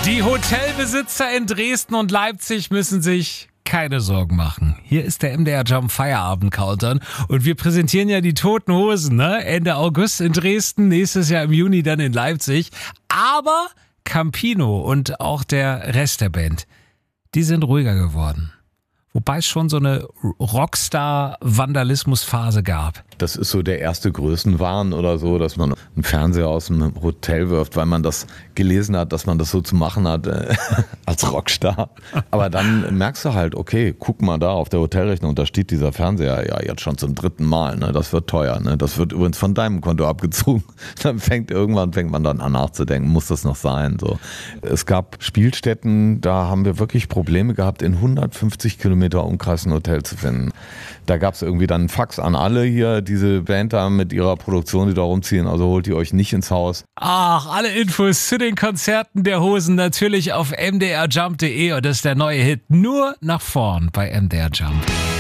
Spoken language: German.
Die Hotelbesitzer in Dresden und Leipzig müssen sich keine Sorgen machen. Hier ist der MDR Jump Feierabend Countdown und wir präsentieren ja die Toten Hosen, ne? Ende August in Dresden, nächstes Jahr im Juni dann in Leipzig. Aber Campino und auch der Rest der Band, die sind ruhiger geworden. Wobei es schon so eine Rockstar-Vandalismus-Phase gab. Das ist so der erste Größenwahn oder so, dass man einen Fernseher aus dem Hotel wirft, weil man das gelesen hat, dass man das so zu machen hat als Rockstar. Aber dann merkst du halt, okay, guck mal da auf der Hotelrechnung, da steht dieser Fernseher ja jetzt schon zum 3. Mal. Ne? Das wird teuer. Ne? Das wird übrigens von deinem Konto abgezogen. Dann fängt man dann an nachzudenken, muss das noch sein? So. Es gab Spielstätten, da haben wir wirklich Probleme gehabt, in 150 Kilometer Umkreis ein Hotel zu finden. Da gab es irgendwie dann einen Fax an alle hier, diese Band da mit ihrer Produktion, die da rumziehen, also holt ihr euch nicht ins Haus. Ach, alle Infos zu den Konzerten der Hosen natürlich auf mdrjump.de und das ist der neue Hit nur nach vorn bei MDR Jump.